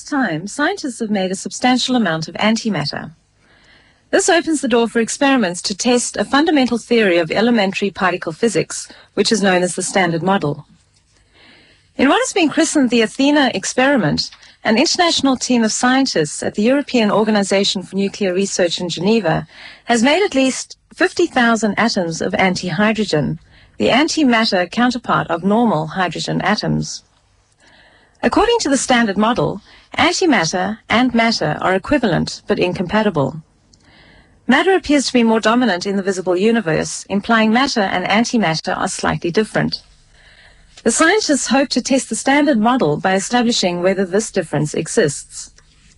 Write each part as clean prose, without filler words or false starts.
time, scientists have made a substantial amount of antimatter. This opens the door for experiments to test a fundamental theory of elementary particle physics, which is known as the Standard Model. In what has been christened the Athena experiment, an international team of scientists at the European Organization for Nuclear Research in Geneva has made at least 50,000 atoms of antihydrogen, the antimatter counterpart of normal hydrogen atoms. According to the Standard Model, antimatter and matter are equivalent but incompatible. Matter appears to be more dominant in the visible universe, implying matter and antimatter are slightly different. The scientists hope to test the Standard Model by establishing whether this difference exists.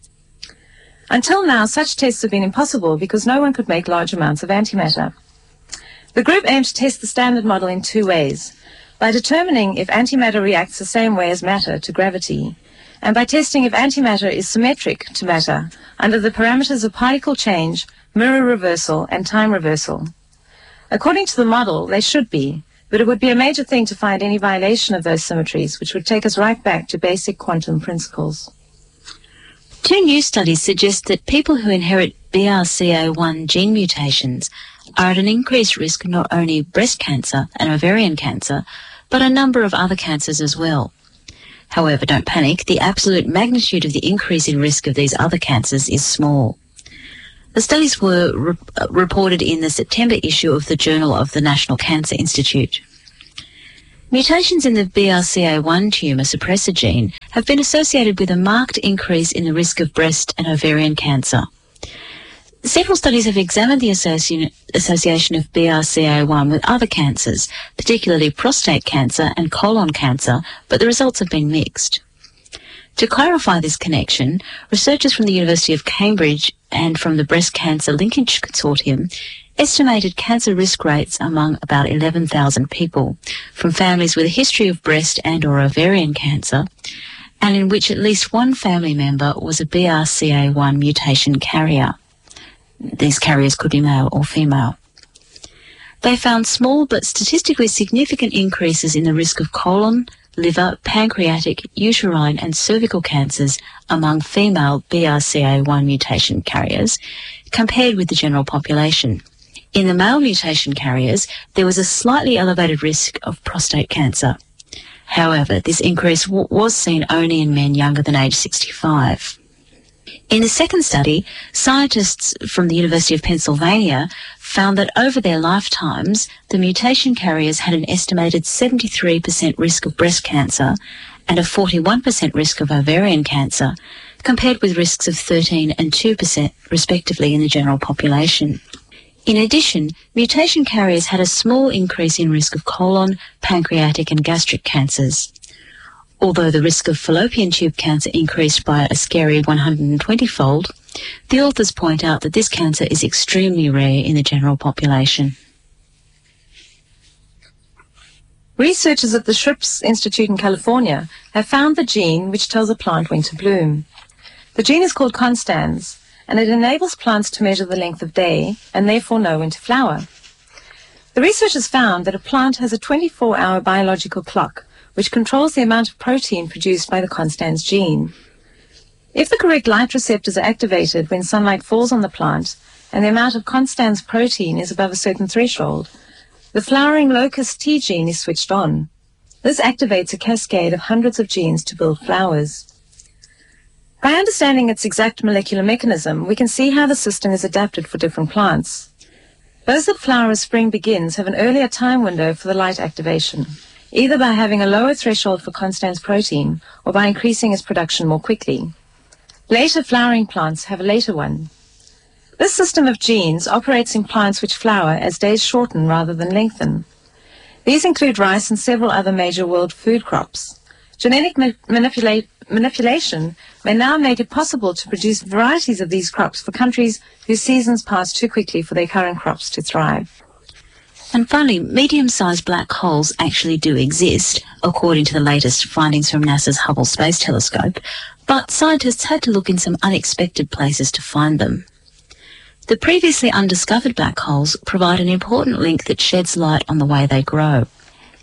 Until now, such tests have been impossible because no one could make large amounts of antimatter. The group aimed to test the Standard Model in two ways: by determining if antimatter reacts the same way as matter to gravity, and by testing if antimatter is symmetric to matter under the parameters of particle change, mirror reversal, and time reversal. According to the model, they should be, but it would be a major thing to find any violation of those symmetries, which would take us right back to basic quantum principles. Two new studies suggest that people who inherit BRCA1 gene mutations are at an increased risk of not only breast cancer and ovarian cancer, but a number of other cancers as well. However, don't panic, the absolute magnitude of the increase in risk of these other cancers is small. The studies were reported in the September issue of the Journal of the National Cancer Institute. Mutations in the BRCA1 tumour suppressor gene have been associated with a marked increase in the risk of breast and ovarian cancer. Several studies have examined the association of BRCA1 with other cancers, particularly prostate cancer and colon cancer, but the results have been mixed. To clarify this connection, researchers from the University of Cambridge and from the Breast Cancer Linkage Consortium estimated cancer risk rates among about 11,000 people from families with a history of breast and or ovarian cancer, and in which at least one family member was a BRCA1 mutation carrier. These carriers could be male or female. They found small but statistically significant increases in the risk of colon, liver, pancreatic, uterine and cervical cancers among female BRCA1 mutation carriers compared with the general population. In the male mutation carriers, there was a slightly elevated risk of prostate cancer. However, this increase was seen only in men younger than age 65. In the second study, scientists from the University of Pennsylvania found that over their lifetimes, the mutation carriers had an estimated 73% risk of breast cancer and a 41% risk of ovarian cancer, compared with risks of 13 and 2% respectively in the general population. In addition, mutation carriers had a small increase in risk of colon, pancreatic and gastric cancers. Although the risk of fallopian tube cancer increased by a scary 120-fold, the authors point out that this cancer is extremely rare in the general population. Researchers at the Scripps Institute in California have found the gene which tells a plant when to bloom. The gene is called constans, and it enables plants to measure the length of day and therefore know when to flower. The researchers found that a plant has a 24-hour biological clock which controls the amount of protein produced by the constans gene. If the correct light receptors are activated when sunlight falls on the plant and the amount of constans protein is above a certain threshold, the flowering locus T gene is switched on. This activates a cascade of hundreds of genes to build flowers. By understanding its exact molecular mechanism, we can see how the system is adapted for different plants. Those that flower as spring begins have an earlier time window for the light activation, either by having a lower threshold for constans protein or by increasing its production more quickly. Later flowering plants have a later one. This system of genes operates in plants which flower as days shorten rather than lengthen. These include rice and several other major world food crops. Genetic manipulation may now make it possible to produce varieties of these crops for countries whose seasons pass too quickly for their current crops to thrive. And finally, medium-sized black holes actually do exist, according to the latest findings from NASA's Hubble Space Telescope, but scientists had to look in some unexpected places to find them. The previously undiscovered black holes provide an important link that sheds light on the way they grow.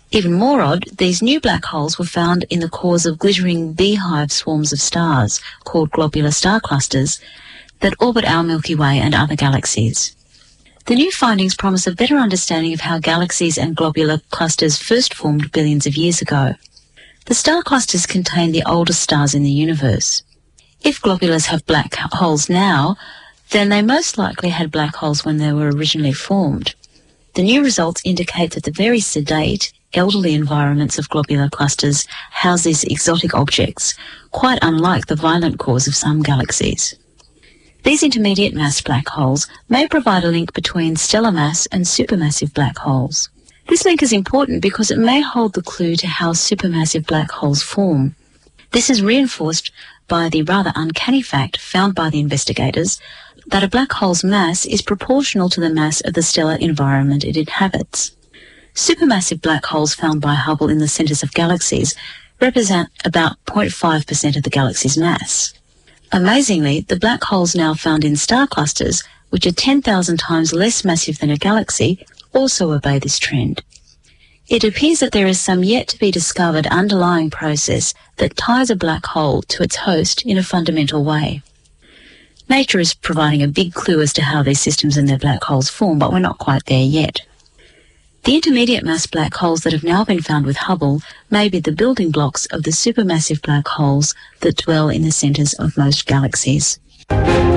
Even more odd, these new black holes were found in the cores of glittering beehive swarms of stars, called globular star clusters, that orbit our Milky Way and other galaxies. The new findings promise a better understanding of how galaxies and globular clusters first formed billions of years ago. The star clusters contain the oldest stars in the universe. If globulars have black holes now, then they most likely had black holes when they were originally formed. The new results indicate that the very sedate, elderly environments of globular clusters house these exotic objects, quite unlike the violent cores of some galaxies. These intermediate mass black holes may provide a link between stellar mass and supermassive black holes. This link is important because it may hold the clue to how supermassive black holes form. This is reinforced by the rather uncanny fact found by the investigators that a black hole's mass is proportional to the mass of the stellar environment it inhabits. Supermassive black holes found by Hubble in the centres of galaxies represent about 0.5% of the galaxy's mass. Amazingly, the black holes now found in star clusters, which are 10,000 times less massive than a galaxy, also obey this trend. It appears that there is some yet to be discovered underlying process that ties a black hole to its host in a fundamental way. Nature is providing a big clue as to how these systems and their black holes form, but we're not quite there yet. The intermediate mass black holes that have now been found with Hubble may be the building blocks of the supermassive black holes that dwell in the centres of most galaxies.